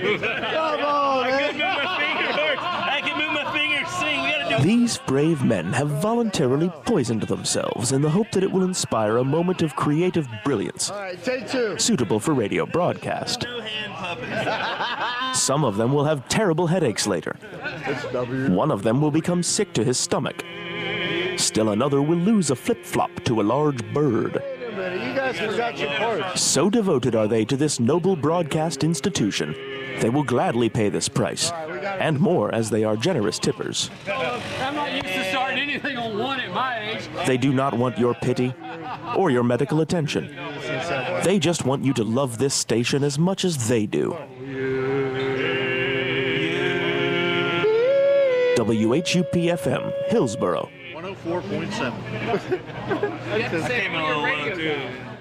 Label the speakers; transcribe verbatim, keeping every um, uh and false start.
Speaker 1: Come on, man.
Speaker 2: I can move my fingers, sing. We gotta do
Speaker 3: These brave men have voluntarily poisoned themselves in the hope that it will inspire a moment of creative brilliance,
Speaker 1: All right, take two.
Speaker 3: suitable for radio broadcast.
Speaker 2: no hand puppets.
Speaker 3: Some of them will have terrible headaches later.
Speaker 1: It's W.
Speaker 3: One of them will become sick to his stomach. Still another will lose a flip-flop to a large bird.
Speaker 1: Wait a minute, you guys forgot your parts.
Speaker 3: So devoted are they to this noble broadcast institution, they will gladly pay this price, and more as they are generous tippers.
Speaker 4: I'm not used to starting anything on one at my age.
Speaker 3: They do not want your pity or your medical attention. They just want you to love this station as much as they do. W H U P F M, Hillsboro.
Speaker 1: one oh four point seven.
Speaker 2: Came in a little low, too.